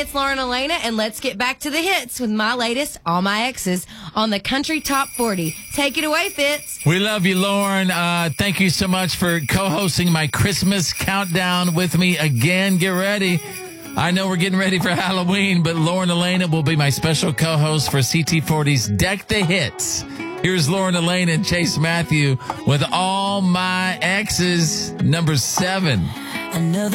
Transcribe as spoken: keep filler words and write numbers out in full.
it's Lauren Elena, and let's get back to the hits with my latest, All My Exes, on the Country Top forty. Take it away, Fitz. We love you, Lauren. Uh, thank you so much for co-hosting my Christmas countdown with me again. Get ready. I know we're getting ready for Halloween, but Lauren Elena will be my special co-host for C T forty's Deck the Hits. Here's Lauren Elena and Chase Matthew with All My Exes, number seven. Another